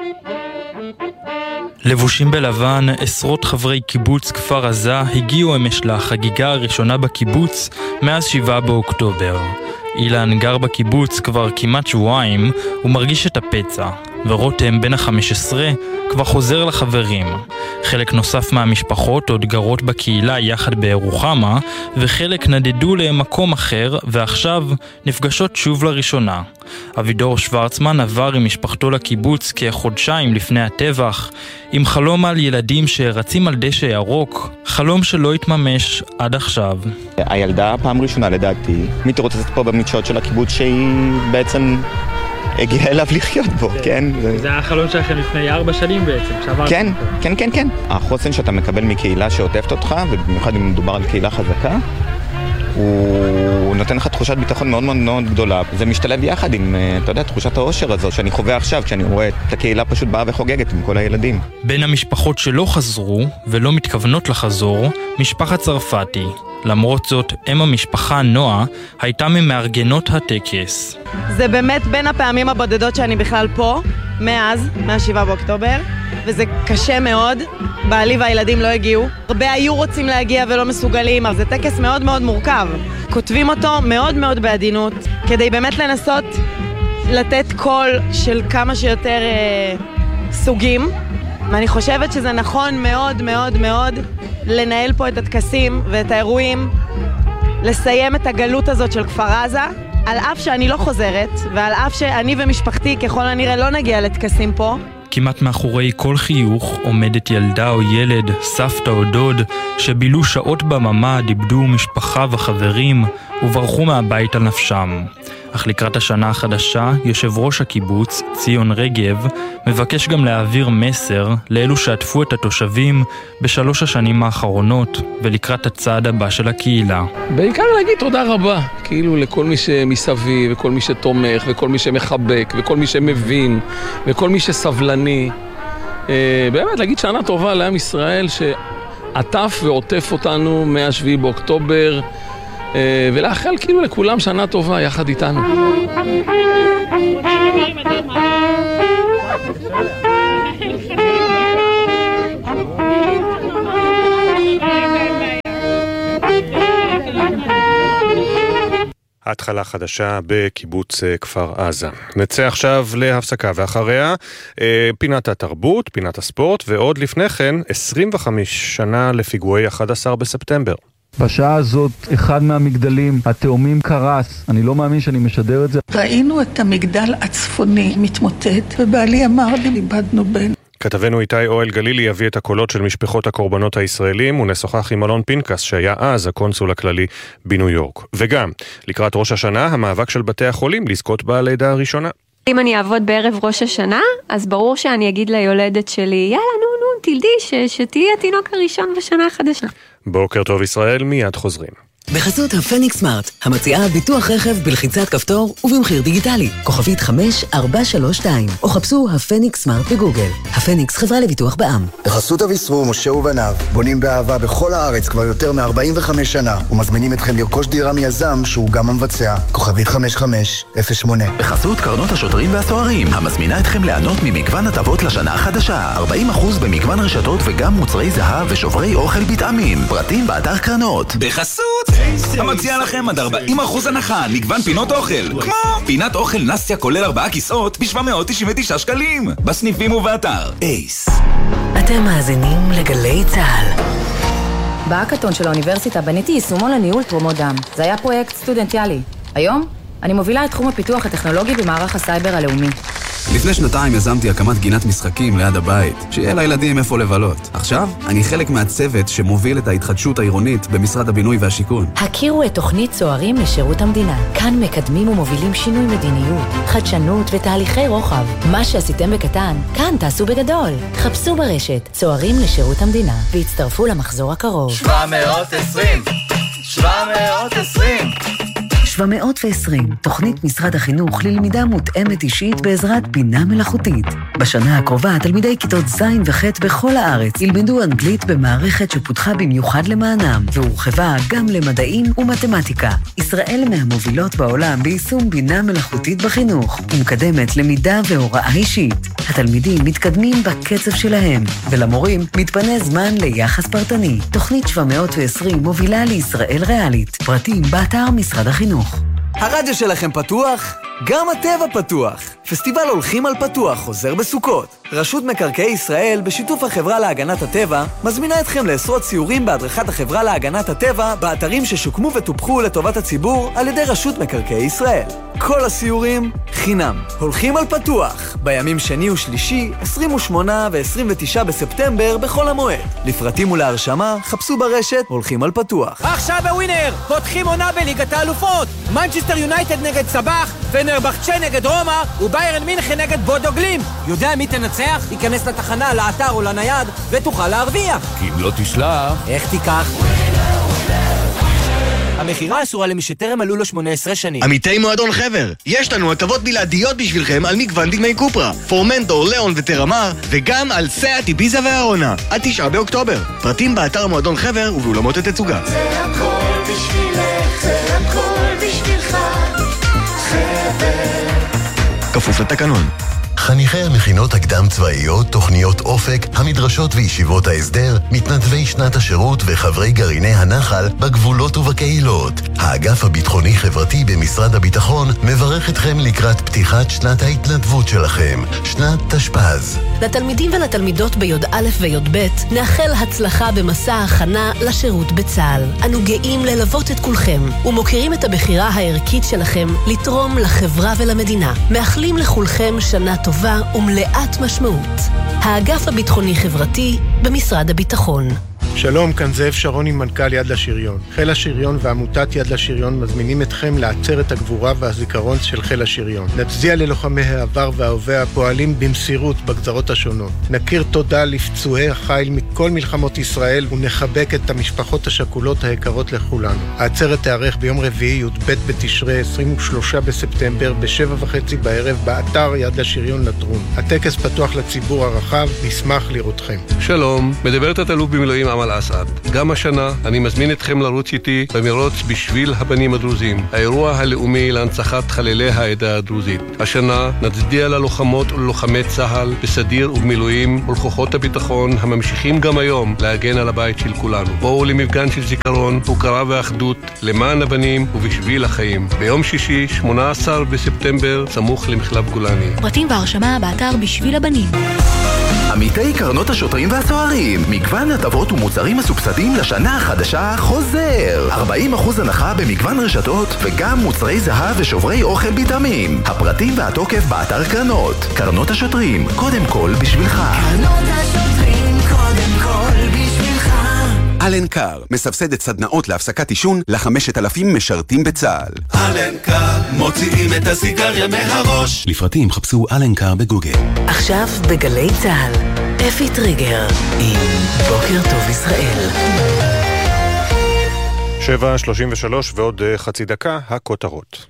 לבושים בלבן, עשרות חברי קיבוץ כפר עזה הגיעו אמש לחגיגה הראשונה בקיבוץ מאז 7 באוקטובר. אילן גר בקיבוץ כבר כמעט שבועיים, הוא מרגיש את הפצע, ורותם בן ה-15 כבר חוזר לחברים. חלק נוסף מהמשפחות עוד גרות בקהילה יחד בירוחמה, וחלק נדדו למקום אחר, ועכשיו נפגשות שוב לראשונה. אבידור שוורצמן עבר עם משפחתו לקיבוץ כחודשיים לפני הטבח, עם חלום על ילדים שרצים על דשא ירוק, חלום שלא התממש עד עכשיו. הילדה פעם ראשונה לדעתי מתרוצצת פה במדשאות של הקיבוץ שהיא בעצם הגיעה אליו לחיות בו, כן? זה החלום שלכם לפני 4 שנים בעצם, כן, כן, כן, כן. החוסן שאתה מקבל מקהילה שעוטפת אותך, ובמיוחד אם מדובר על קהילה חזקה, הוא נותן לך תחושת ביטחון מאוד מאוד מאוד גדולה. זה משתלב יחד עם, אתה יודע, תחושת האושר הזו שאני חווה עכשיו, כשאני רואה את הקהילה פשוט באה וחוגגת עם כל הילדים. בין המשפחות שלא חזרו ולא מתכוונות לחזור, משפחת צרפתי. למרות זאת, אם המשפחה נועה הייתה ממארגנות הטקס. זה באמת בין הפעמים הבודדות שאני בכלל פה, מ-7 באוקטובר, וזה קשה מאוד. בעלי והילדים לא הגיעו. הרבה היו רוצים להגיע ולא מסוגלים, אבל זה טקס מאוד מאוד מורכב. כותבים אותו מאוד מאוד בעדינות, כדי באמת לנסות לתת קול של כמה שיותר סוגים. ואני חושבת שזה נכון מאוד מאוד מאוד לנהל פה את הטקסים ואת האירועים, לסיים את הגלות הזאת של כפר עזה, על אף שאני לא חוזרת, ועל אף שאני ומשפחתי ככל הנראה לא נגיע לטקסים פה. כמעט מאחורי כל חיוך עומדת ילדה או ילד, סבתא או דוד, שבילו שעות בממ"ד, איבדו משפחה וחברים וברחו מהבית על נפשם. אך לקראת השנה החדשה, יושב ראש הקיבוץ, ציון רגב, מבקש גם להעביר מסר לאלו שעטפו את התושבים ב3 השנים האחרונות, ולקראת הצעד הבא של הקהילה. בעיקר להגיד תודה רבה, כאילו לכל מי שמסביב, וכל מי שתומך, וכל מי שמחבק, וכל מי שמבין, וכל מי שסבלני. באמת להגיד שנה טובה לעם ישראל שעטף ועוטף אותנו מה-7 באוקטובר, ולאחל כאילו לכולם שנה טובה יחד איתנו. התחלה חדשה בקיבוץ כפר עזה. נצא עכשיו להפסקה, ואחריה פינת התרבות, פינת הספורט, ועוד לפני כן 25 שנה לפיגועי 11 בספטמבר. בשעה הזאת אחד מהמגדלים התאומים קרס. אני לא מאמין שאני משדר את זה. ראינו את המגדל הצפוני מתמוטט, ובעלי אמר לי, איבדנו בן. כתבנו איתי אוהל גלילי יביא את הקולות של משפחות הקורבנות הישראלים, ונשוחח עם אלון פינקס שהיה אז הקונסול הכללי בניו יורק. וגם, לקראת ראש השנה, המאבק של בתי החולים לזכות בלידה הראשונה. אם אני אעבוד בערב ראש השנה, אז ברור שאני אגיד ליולדת שלי, יאללה נו, תלדי שתהי התינוק הראשון בשנה החדשה. בוקר טוב ישראל, מיד חוזרים. בחסות הפניקס סמארט, המציעה ביטוח רכב בלחיצת כפתור ובמחיר דיגיטלי. כוכבית 5432, או חפשו הפניקס סמארט בגוגל. הפניקס חברה לביטוח בע"מ. בחסות אביסרו, משה ובניו, בונים באהבה בכל הארץ כבר יותר מ-45 שנה, ומזמינים אתכם לרכוש דירה מיזם שהוא גם המבצע. כוכבית 5508. בחסות קרנות השוטרים והסוהרים, המזמינה אתכם ליהנות ממגוון הטבות לשנה החדשה. 40% במגוון רשתות וגם מוצרי זהב ושוברי אוכל בטעמים. פרטים באתר קרנות. בחסות המציע לכם עד 40% הנחה, מגוון פינות אוכל, כמו פינת אוכל נסיה כולל 4 כיסאות ב-799 שקלים, בסניפים ובאתר אייס. אתם מאזינים לגלי צה"ל. בהאקתון של האוניברסיטה בניתי יישומון לניהול תרומות דם. זה היה פרויקט סטודנטיאלי. היום אני מובילה את תחום הפיתוח הטכנולוגי במערך הסייבר הלאומי. לפני 2 יזמתי הקמת גינת משחקים ליד הבית, שיהיה לילדים איפה לבלות. עכשיו אני חלק מהצוות שמוביל את ההתחדשות העירונית במשרד הבינוי והשיכון. הכירו את תוכנית צוערים לשירות המדינה. כאן מקדמים ומובילים שינוי מדיניות, חדשנות ותהליכי רוחב. מה שעשיתם בקטן, כאן תעשו בגדול. חפשו ברשת צוערים לשירות המדינה והצטרפו למחזור הקרוב. 720 720 720, תוכנית משרד החינוך ללמידה מותאמת אישית בעזרת בינה מלאכותית. בשנה הקרובה תלמידי כיתות ז' וח' בכל הארץ ילמדו אנגלית במערכת שפותחה במיוחד למענם, והורחבה גם למדעים ומתמטיקה. ישראל מהמובילות בעולם ביישום בינה מלאכותית בחינוך, ומקדמת למידה והוראה אישית. התלמידים מתקדמים בקצב שלהם, ולמורים מתפנה זמן ליחס פרטני. תוכנית 720 מובילה לישראל ריאלית. פרטים באתר משרד החינוך. הרדיו שלכם פתוח? גם הטבע פתוח. פסטיבל הולכים על פתוח חוזר בסוכות. רשות מקרקעי ישראל בשיתוף החברה להגנת הטבע מזמינה אתכם לעשרות סיורים בהדרכת החברה להגנת הטבע באתרים ששוקמו וטופחו לטובת הציבור על ידי רשות מקרקעי ישראל. כל הסיורים חינם. הולכים על פתוח בימים שני ושלישי 28 ו-29 בספטמבר בכל המועד. לפרטים ולהרשמה חפשו ברשת הולכים על פתוח. עכשיו בווינר פותחים עונה בליגת האלופות. מנצ'סטר יונייטד נגד סבח, פנרבחצ'ה נגד רומא וביירן מינכן נגד בודו גלים. יודע מי תנצח? ייכנס לתחנה, לאתר או לנייד ותוכל להרוויח. כי אם לא תשלח, איך תיקח? המחירה אסורה למי שטרם מלאו לו 18 שנים. עמיתי מועדון חבר, יש לנו הטבות בלעדיות בשבילכם על מגוון דגמי קופרה, פורמנטור, ליאון וטרמר, וגם על סאט, איביזה והארונה, עד 9 באוקטובר. פרטים באתר מועדון חבר ובאולמות התצוגה. זה הכל בשבילך, זה הכל בשבילך, חבר. כפוף לתקנון. חניכי המכינות הקדם צבאיות, תוכניות אופק, המדרשות וישיבות ההסדר, מתנדבי שנת השירות וחברי גרעיני הנחל בגבולות ובקהילות. האגף הביטחוני חברתי במשרד הביטחון מברך אתכם לקראת פתיחת שנת ההתנדבות שלכם, שנת תשפ"ז. לתלמידים ולתלמידות בי"א וי"ב נאחל הצלחה במסע ההכנה לשירות בצה"ל. אנו גאים ללוות את כולכם ומוקירים את הבחירה הערכית שלכם לתרום לחברה ולמדינה. מאחלים לכולכם שנה טובה ומלאת משמעות. האגף הביטחוני חברתי במשרד הביטחון. שלום, כאן זאב שרוני, מנכ"ל יד לשריון. חיל השריון ועמותת יד לשריון מזמינים אתכם לעצרת הגבורה והזיכרון של חיל השריון. נצדיע ללוחמי העבר וההווה הפועלים במסירות בגזרות השונות. נכיר תודה לפצועי החיל מכל מלחמות ישראל ונחבק את המשפחות השכולות היקרות לכולנו. העצרת תארך ביום רביעי י"ב בתשרי 23 בספטמבר ב-7:30 בערב באתר יד לשריון לטרון. הטקס פתוח לציבור הרחב, נשמח לראותכם. שלום, מדברת התלוף במילואים אמל אסעד. גם השנה אני מזמין אתכם לרוץ איתי במרוץ בשביל הבנים הדרוזים, האירוע הלאומי להנצחת חללי העדה הדרוזית. השנה נצדיע ללוחמות וללוחמי צה"ל בסדיר ובמילואים ולכוחות הביטחון הממשיכים גם היום להגן על הבית של כולנו. בואו למפגן של זיכרון, הוקרה ואחדות למען הבנים ובשביל החיים. ביום שישי 18 בספטמבר סמוך למחלף גולני. פרטים והרשמה באתר בשביל הבנים. עמיתי קרנות השוטרים והסוהרים, מגוון הטבות ומוצרים מסובסדים לשנה החדשה חוזר. 40% הנחה במגוון רשתות וגם מוצרי זהב ושוברי אוכל ביטמים. הפרטים והתוקף באתר קרנות. קרנות השוטרים, קודם כל בשבילך. קרנות השוטרים, קודם כל בשבילך. אלן קאר מסבסדת סדנאות להפסקת עישון ל5,000 משרתים בצה"ל. אלן קאר, מוציאים את הסיגריה מהראש. לפרטים חפשו אלן קאר בגוגל. עכשיו בגלי צה"ל, אפי טריגר עם בוקר טוב ישראל. 7:33 ועוד חצי דקה, הכותרות.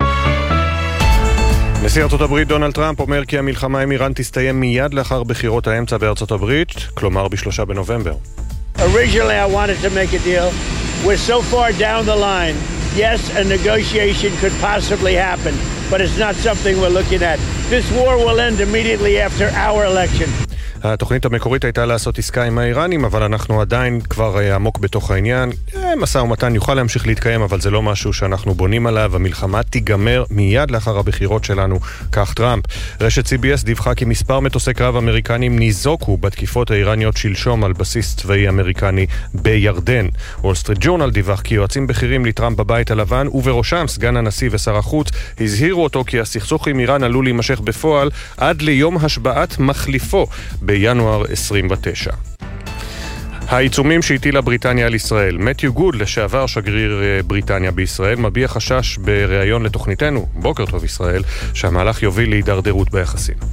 נשיא ארצות הברית דונלד טראמפ אומר כי המלחמה עם איראן תסתיים מיד לאחר בחירות האמצע בארצות הברית, כלומר ב3 בנובמבר. Originally, I wanted to make a deal. We're so far down the line. Yes, a negotiation could possibly happen, but it's not something we're looking at. This war will end immediately after our election. התוכנית המקורית הייתה לעשות עסקה עם האיראנים, אבל אנחנו עדיין כבר עמוק בתוך העניין. משא ומתן יוכל להמשיך להתקיים, אבל זה לא משהו שאנחנו בונים עליו. המלחמה תיגמר מיד לאחר הבחירות שלנו, כך טראמפ. רשת CBS דיווחה כי מספר מטוסי קרב אמריקנים ניזוקו בתקיפות האיראניות שלשום על בסיס צבאי אמריקני בירדן. וול סטריט ג'ורנל דיווח כי יועצים בכירים לטראמפ בבית הלבן, ובראשם סגן הנשיא ושר החוץ, הזהירו אותו כי הסכסוך עם איראן עלול להימשך בפועל עד ליום השבעת מחליפו בינואר 29. העיצומים שהטילה בריטניה על ישראל. מתיו גוד, לשעבר שגריר בריטניה בישראל, מביע חשש בריאיון לתוכניתנו, בוקר טוב ישראל, שהמהלך יוביל להידרדרות ביחסים.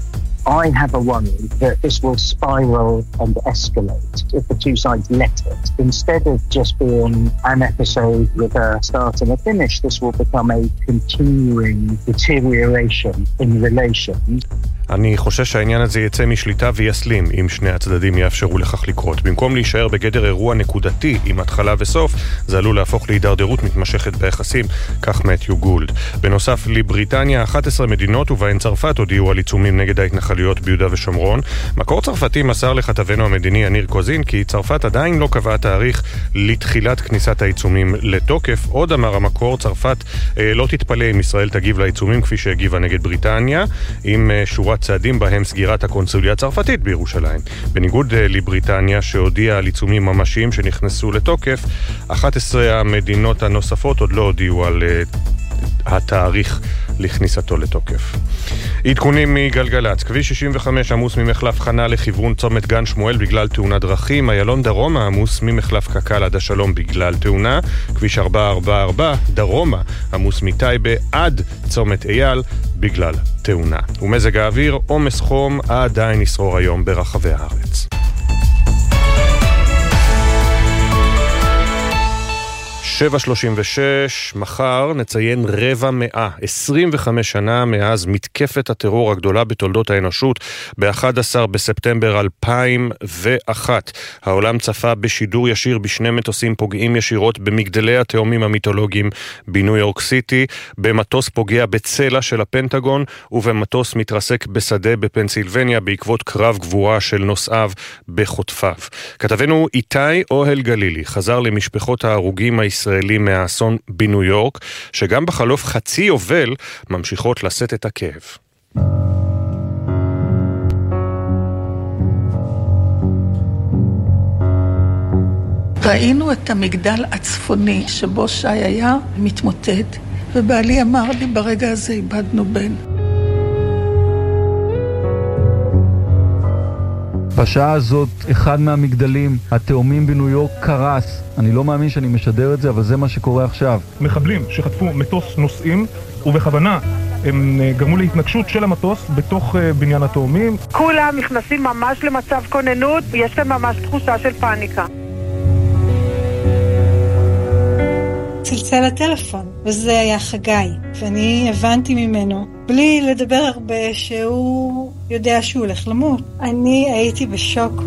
I have a worry that this will spiral and escalate if the two sides let it. Instead of just being an episode with a start and a finish, this will become a continuing deterioration in relations. אני חושש שהעניין הזה יצא משליטה ויסלים אם שני הצדדים יאפשרו לכך לקרות. במקום להישאר בגדר אירוע נקודתי עם התחלה וסוף, זה עלול להפוך להידרדרות מתמשכת ביחסים, כך מתיו גולד. בנוסף לבריטניה, 11 מדינות ובהן צרפת הודיעו על עיצומים נגד ההתנחלויות ביהודה ושומרון. מקור צרפתי מסר לכתבנו המדיני יניר קוזין כי צרפת עדיין לא קבעה תאריך לתחילת כניסת העיצומים לתוקף. עוד אמר המקור, צרפת לא תתפלא אם ישראל תגיב לעיצומים כפי שהגיבה נגד בריטניה, עם שורה צעדים בהם סגירת הקונסוליה הצרפתית בירושלים. בניגוד לבריטניה שהודיעה על עיצומים ממשיים שנכנסו לתוקף, 11 המדינות הנוספות עוד לא הודיעו על התאריך לכניסתו לתוקף. עדכונים מגלגלץ. כביש 65 עמוס ממחלף חנה לכיוון צומת גן שמואל בגלל תאונת דרכים. איילון דרומה עמוס ממחלף קק"ל עד השלום בגלל תאונה. כביש 444 דרומה עמוס מטייבה עד צומת אייל בגלל תאונה. ומזג האוויר, עומס חום עדיין ישרור היום ברחבי הארץ. 7:36, מחר נציין 25 שנה מאז מתקפת הטרור הגדולה בתולדות האנושות ב-11 בספטמבר 2001. העולם צפה בשידור ישיר בשני מטוסים פוגעים ישירות במגדלי התאומים המיתולוגיים בניו יורק סיטי, במטוס פוגע בצלע של הפנטגון ובמטוס מתרסק בשדה בפנסילבניה בעקבות קרב גבורה של נוסעיו בחוטפיו. כתבנו איתי אוהל גלילי חזר למשפחות ההרוגים הישראלים מהאסון בניו יורק, שגם בחלוף חצי יובל ממשיכות לשאת את הכאב. ראינו את המגדל הצפוני שבו שי היה מתמוטט, ובעלי אמר לי ברגע הזה איבדנו בן. בשעה הזאת אחד מהמגדלים התאומים בניו יורק קרס. אני לא מאמין שאני משדר את זה, אבל זה מה שקורה עכשיו. מחבלים שחטפו מטוס נוסעים ובכוונה הם גרמו להתנגשות של המטוס בתוך בניין התאומים. כולם נכנסים ממש למצב כוננות, יש להם ממש תחושה של פאניקה. צלצל הטלפון, וזה היה חגי, ואני הבנתי ממנו, בלי לדבר הרבה, שהוא יודע שהוא הולך למות. אני הייתי בשוק.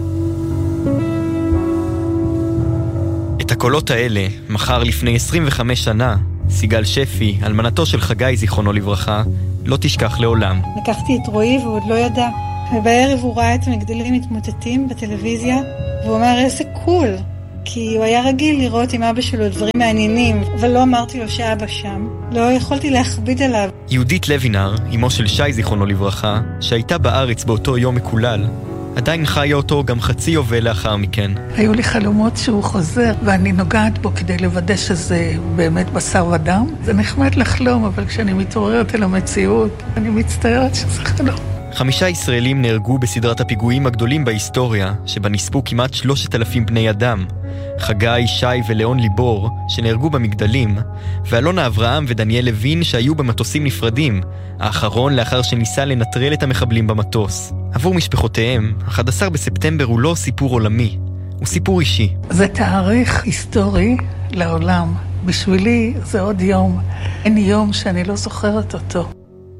את הקולות האלה, מחר לפני 25 שנה, סיגל שפי, אלמנתו של חגי זיכרונו לברכה, לא תשכח לעולם. לקחתי את רועי והוא עוד לא ידע. ובערב הוא ראה את המגדלים מתמוטטים בטלוויזיה, והוא אמר איזה קול. כי הוא היה רגיל לראות עם אבא שלו דברים מעניינים, אבל לא אמרתי לו שאבא שם. לא יכולתי להכביד עליו. יהודית לוינר, אמו של שי זיכרונו לברכה, שהייתה בארץ באותו יום מקולל, עדיין חיה אותו גם חצי יובל לאחר מכן. היו לי חלומות שהוא חוזר, ואני נוגעת בו כדי לוודא שזה באמת בשר ודם. זה נחמד לחלום, אבל כשאני מתעוררת אל המציאות, אני מצטערת שזה חלום. 5 ישראלים נהרגו בסדרת הפיגועים הגדולים בהיסטוריה, שבה נספו כמעט 3,000 בני אדם. חגי, שי ולאון ליבור, שנהרגו במגדלים, ואלונה אברהם ודניאל לוין שהיו במטוסים נפרדים, האחרון לאחר שניסה לנטרל את המחבלים במטוס. עבור משפחותיהם, 11 בספטמבר הוא לא סיפור עולמי, הוא סיפור אישי. זה תאריך היסטורי לעולם. בשבילי זה עוד יום. אין יום שאני לא זוכרת אותו.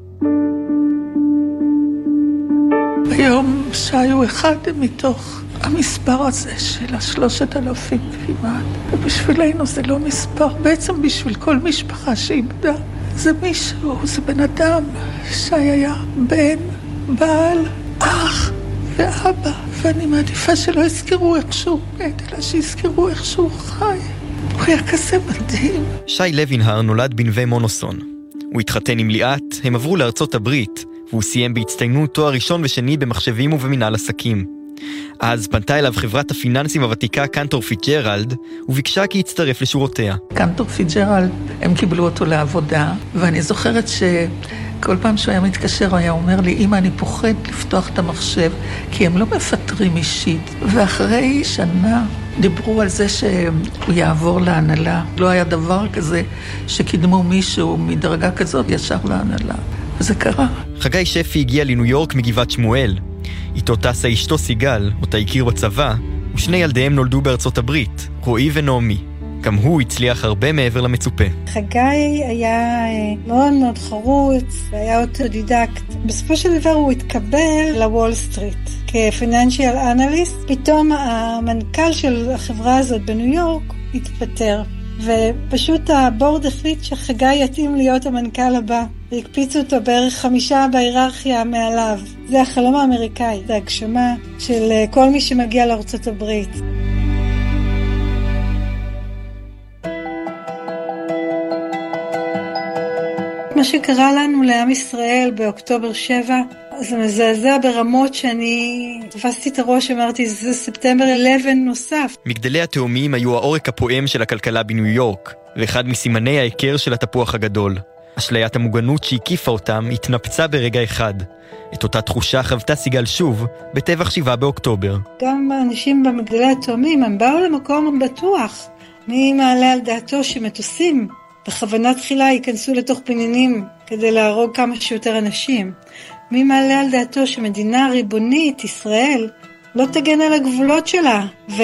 היום שי הוא אחד מתוך המספר הזה של 3,000 כמעט. ובשבילנו זה לא מספר, בעצם בשביל כל משפחה שאיבדה. זה מישהו, זה בן אדם. שי היה בן, בעל, אח ואבא. ואני מעדיפה שלא יזכרו איך שהוא מת, אלא שיזכרו איך שהוא חי. הוא היה כזה מדהים. שי לוינהר נולד בנווה מונוסון. הוא התחתן עם ליאת, הם עברו לארצות הברית, והוא סיים בהצטיינות תואר ראשון ושני במחשבים ובמנהל עסקים. אז פנתה אליו חברת הפיננסים הוותיקה קנטור פיטג'רלד, וביקשה כי יצטרף לשורותיה. קנטור פיטג'רלד, הם קיבלו אותו לעבודה, ואני זוכרת שכל פעם שהוא היה מתקשר, הוא היה אומר לי, אמא, אני פוחד לפתוח את המחשב, כי הם לא מפטרים אישית. ואחרי שנה דיברו על זה שהוא יעבור להנהלה. לא היה דבר כזה שקידמו מישהו מדרגה כזאת ישר להנהלה. זה קרה. חגי שפי הגיע לניו יורק מגבעת שמואל. איתו טסה אשתו סיגל, אותה הכיר בצבא, ושני ילדיהם נולדו בארצות הברית, רועי ונעמי. גם הוא הצליח הרבה מעבר למצופה. חגי היה מאוד מאוד חרוץ, והיה אוטודידקט. בסופו של דבר הוא התקבל לוול סטריט כפיננשיאל אנליסט. פתאום המנכ"ל של החברה הזאת בניו יורק התפטר, ופשוט הבורד החליט שחגי יתאים להיות המנכ"ל הבא, והקפיצו אותו בערך 5 בהיררכיה מעליו. זה החלום האמריקאי, זה הגשמה של כל מי שמגיע לארצות הברית. מה שקרה לנו לעם ישראל באוקטובר 7, זה מזעזע ברמות שאני תפסתי את הראש, אמרתי, זה ספטמבר 11 נוסף. מגדלי התאומים היו העורק הפועם של הכלכלה בניו יורק, ואחד מסימני ההיכר של התפוח הגדול. אשליית המוגנות שהקיפה אותם התנפצה ברגע אחד. את אותה תחושה חוותה סיגל שוב בטבח 7 באוקטובר. גם האנשים במגדלי התאומים, הם באו למקום בטוח. מי מעלה על דעתו שמטוסים בכוונה תחילה ייכנסו לתוך בניינים כדי להרוג כמה שיותר אנשים? מי מעלה על דעתו שמדינה ריבונית, ישראל, לא תגן על הגבולות שלה,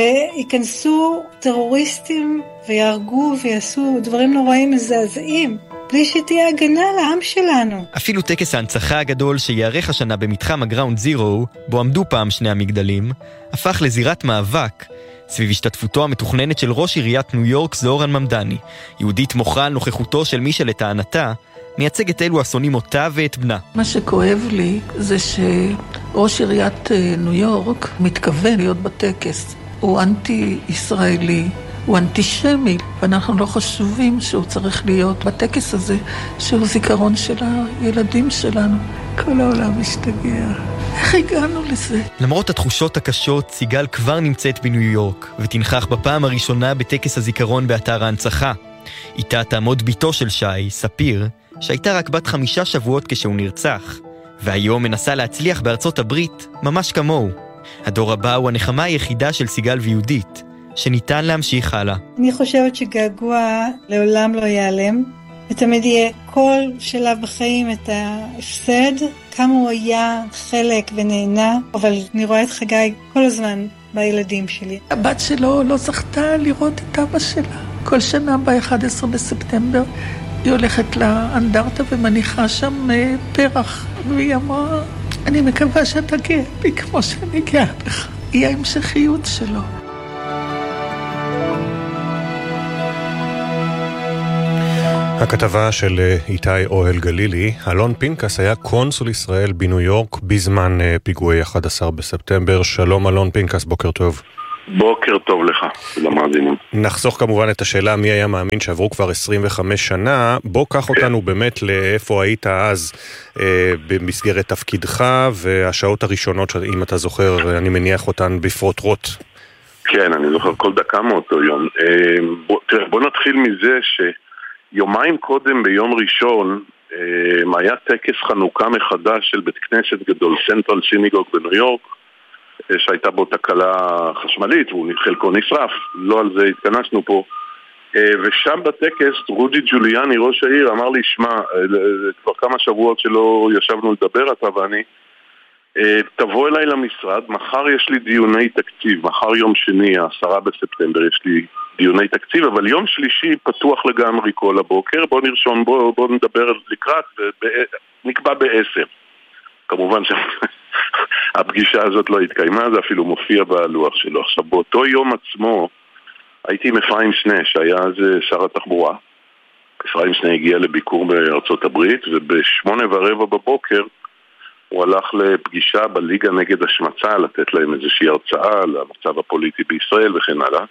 וייכנסו טרוריסטים ויהרגו ויעשו דברים נוראים מזעזעים, בלי שתהיה הגנה לעם שלנו? אפילו טקס ההנצחה הגדול שיערך השנה במתחם הגראונד זירו, בו עמדו פעם שני המגדלים, הפך לזירת מאבק, סביב השתתפותו המתוכננת של ראש עיריית ניו יורק זוהרן ממדני. יהודית מוחה על נוכחותו של מי שלטענתה מייצג את אלו אסונים אותה ואת בנה. מה שכואב לי זה שראש עיריית ניו יורק מתכוון להיות בטקס. הוא אנטי-ישראלי, הוא אנטישמי, ואנחנו לא חשובים שהוא צריך להיות בטקס הזה, שהוא זיכרון של הילדים שלנו. כל העולם משתגע. איך הגענו לזה? למרות התחושות הקשות, סיגל כבר נמצאת בניו יורק, ותנכח בפעם הראשונה בטקס הזיכרון באתר ההנצחה. איתה תעמוד ביתו של שי, ספיר, שהייתה רק בת 5 שבועות כשהוא נרצח, והיום מנסה להצליח בארצות הברית, ממש כמוהו. הדור הבא הוא הנחמה היחידה של סיגל ויהודית, שניתן להמשיך הלאה. אני חושבת שגעגוע לעולם לא ייעלם, ותמיד יהיה כל שלב בחיים את ההפסד, כמה הוא היה חלק ונהנה, אבל אני רואה את חגי כל הזמן בילדים שלי. הבת שלו לא זכתה לראות את אבא שלה. כל שנה ב-11 בספטמבר היא הולכת לאנדרטה ומניחה שם פרח, והיא אמרה, אני מקווה שאתה גאה בי כמו שאני גאה בך. היא ההמשכיות שלו. הכתבה של איתי אוהל גלילי. אלון פינקס היה קונסול ישראל בניו יורק בזמן פיגועי 11 בספטמבר. שלום אלון פינקס, בוקר טוב. בוקר טוב לך, למאזינים. נחסוך כמובן את השאלה מי היה מאמין שעברו כבר 25 שנה. בוא קח אותנו באמת לאיפה היית אז במסגרת תפקידך, והשעות הראשונות, אם אתה זוכר, אני מניח אותן בפרוטרוט. כן, אני זוכר כל דקה מאותו יום. בוא נתחיל מזה שיומיים קודם ביום ראשון היה טקס חנוכה מחדש של בית כנסת גדול, סנטרל סיניגוג בניו יורק, שהייתה בו תקלה חשמלית, חלקו נשרף, לא על זה התכנסנו פה. ושם בטקס, רודי ג'וליאני, ראש העיר, אמר לי, שמע, כבר כמה שבועות שלא ישבנו לדבר אתה ואני, תבוא אליי למשרד, מחר יש לי דיוני תקציב, מחר יום שני, 10 בספטמבר, יש לי דיוני תקציב, אבל יום שלישי פתוח לגמרי כל הבוקר, בוא נרשום, בוא נדבר לקראת, ונקבע ב10. כמובן שהפגישה הזאת לא התקיימה, זה אפילו מופיע בלוח שלו. עכשיו, באותו יום עצמו, הייתי עם אפרים שנה, שהיה אז שר התחבורה. אפרים שנה הגיע לביקור בארצות הברית, וב8:15 בבוקר, הוא הלך לפגישה בליגה נגד השמצה, לתת להם איזושהי הרצאה על המצב הפוליטי בישראל וכן הלאה.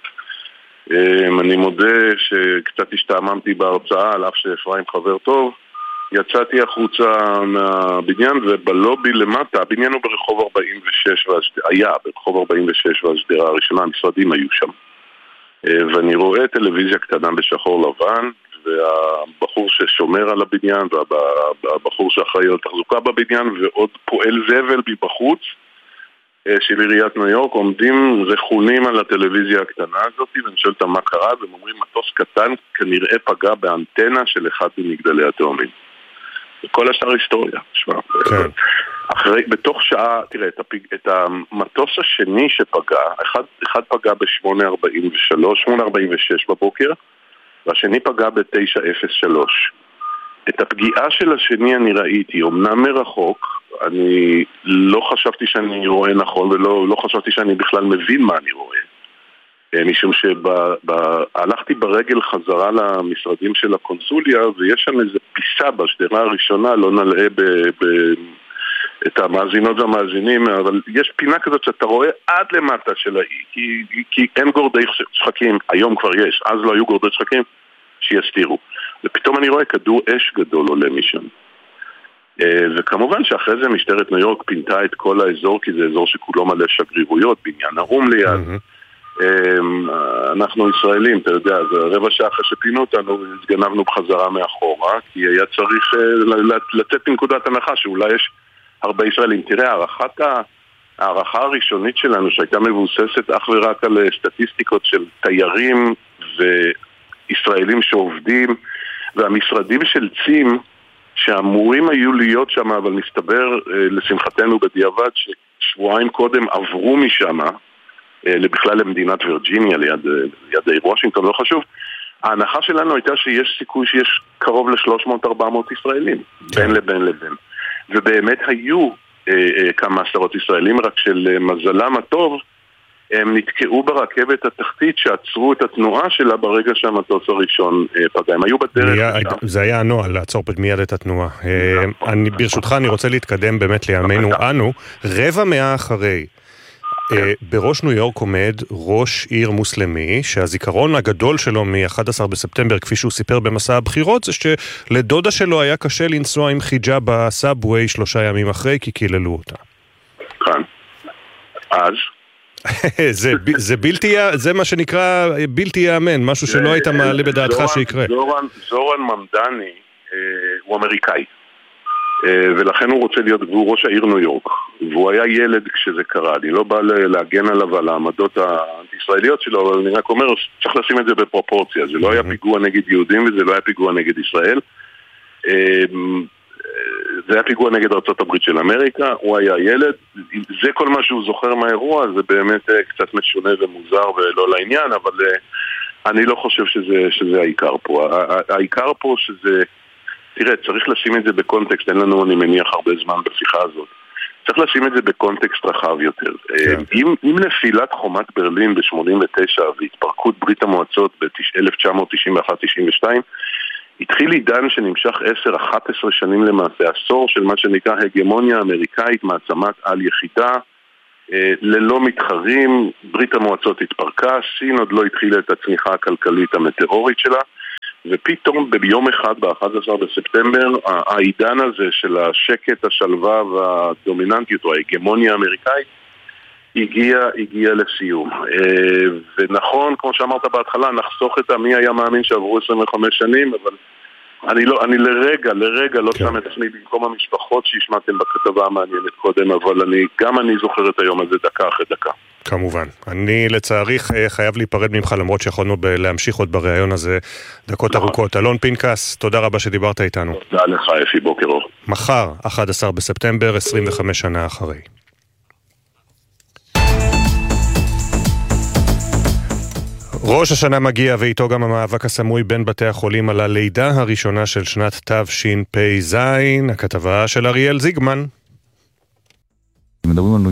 אני מודה שקצת השתעממתי בהרצאה, על אף שאפרים חבר טוב. יצאתי החוצה מהבניין, ובלובי למטה, הבניין הוא ברחוב 46, היה ברחוב 46 והשדרה הראשונה, המשרדים היו שם. ואני רואה טלוויזיה קטנה בשחור לבן, והבחור ששומר על הבניין, והבחור שאחראי על תחזוקה בבניין, ועוד פועל זבל מבחוץ של עיריית ניו יורק, עומדים רכונים על הטלוויזיה הקטנה הזאת, ואני שואל אותם מה קרה, והם אומרים, מטוס קטן כנראה פגע באנטנה של אחד ממגדלי התאומים. כל השאר היסטוריה. כן. בתוך שעה, תראה, את המטוס השני שפגע, אחד פגע ב-8:46 בבוקר, והשני פגע ב-9:03. את הפגיעה של השני אני ראיתי, אמנם מרחוק, אני לא חשבתי שאני רואה נכון, ולא חשבתי שאני בכלל מבין מה אני רואה. משום שהלכתי ברגל חזרה למשרדים של הקונסוליה, ויש שם איזו פיסה בשדרה הראשונה, לא נלאה את המאזינות והמאזינים, אבל יש פינה כזאת שאתה רואה עד למטה של האי, כי אין גורדי שחקים, היום כבר יש, אז לא היו גורדי שחקים שיסתירו. ופתאום אני רואה כדור אש גדול עולה משם. וכמובן שאחרי זה משטרת ניו יורק פינתה את כל האזור, כי זה אזור שכולו מלא שגרירויות, בניין האום ליד. אנחנו ישראלים, אתה יודע, זה רבע שעה אחרי שפינו אותנו, התגנבנו בחזרה מאחורה, כי היה צריך לצאת מנקודת הנחה שאולי יש הרבה ישראלים. תראה, הערכה הראשונית שלנו שהייתה מבוססת אך ורק על סטטיסטיקות של תיירים וישראלים שעובדים, והמשרדים של צים שאמורים היו להיות שם, אבל מסתבר לשמחתנו בדיעבד ששבועיים קודם עברו משם בכלל למדינת וירג'יניה, ליד וושינגטון, לא חשוב. ההנחה שלנו הייתה שיש סיכוי שיש קרוב ל-300-400 ישראלים, בין לבין לבין. ובאמת היו כמה עשרות ישראלים, רק של מזלם הטוב, הם נתקעו ברכבת התחתית שעצרו את התנועה שלה ברגע שהמטוס הראשון פגע. הם היו בדרך. זה היה הנוהל, לעצור מיד את התנועה. ברשותך אני רוצה להתקדם באמת לימינו אנו, רבע מאה אחרי. בראש ניו יורק עומד ראש עיר מוסלמי, שהזיכרון הגדול שלו מ-11 בספטמבר, כפי שהוא סיפר במסע הבחירות, זה שלדודה שלו היה קשה לנסוע עם חיג'אב בסאבווי 3 ימים אחרי, כי קיללו אותה. כאן. אז? זה מה שנקרא בלתי יאמן, משהו שלא היית מעלה בדעתך שיקרה. זורן ממדני הוא אמריקאי. ולכן הוא רוצה להיות, והוא ראש העיר ניו יורק, והוא היה ילד כשזה קרה. אני לא בא להגן עליו על העמדות האנטי-ישראליות שלו, אבל אני רק אומר, צריך לשים את זה בפרופורציה. זה לא היה פיגוע נגד יהודים, וזה לא היה פיגוע נגד ישראל. זה היה פיגוע נגד ארצות הברית של אמריקה, הוא היה ילד. זה כל מה שהוא זוכר מהאירוע, זה באמת קצת משונה ומוזר ולא לעניין, אבל אני לא חושב שזה העיקר פה. העיקר פה שזה... תראה, צריך לשים את זה בקונטקסט, אין לנו, אני מניח, הרבה זמן בשיחה הזאת. צריך לשים את זה בקונטקסט רחב יותר. אם נפילת חומת ברלין ב-89 והתפרקות ברית המועצות ב-1991-92, התחיל עידן שנמשך 10-11 שנים למעשה, עשור של מה שנקרא הגמוניה אמריקאית, מעצמת על יחידה, ללא מתחרים, ברית המועצות התפרקה, סין עוד לא התחילה את הצמיחה הכלכלית המטאורית שלה, ופתאום ביום אחד, ב-11 בספטמבר, העידן הזה של השקט, השלווה והדומיננטיות, או ההגמוניה האמריקאית, הגיע לסיום. ונכון, כמו שאמרת בהתחלה, נחסוך את מי היה מאמין שעברו 25 שנים, אבל אני לרגע לא שם את עצמי במקום המשפחות שהשמעתם בכתבה המעניינת קודם, אבל גם אני זוכר את היום הזה דקה אחרי דקה. כמובן. אני לצערי חייב להיפרד ממך, למרות שיכולנו להמשיך עוד בראיון הזה דקות ארוכות. אלון פינקס, תודה רבה שדיברת איתנו. תודה לך, אפי, בוקר אור. מחר, 11 בספטמבר, 25 שנה אחרי. ראש השנה מגיע ואיתו גם המאבק הסמוי בין בתי החולים על הלידה הראשונה של שנת תשפ"ז, הכתבה של אריאל זיגמן. מדברים על